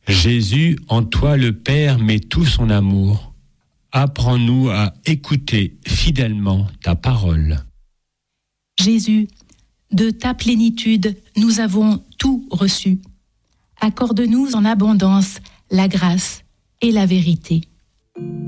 Jésus, en toi le Père met tout son amour. Apprends-nous à écouter fidèlement ta parole. Jésus, de ta plénitude, nous avons tout reçu. Accorde-nous en abondance la grâce et la vérité.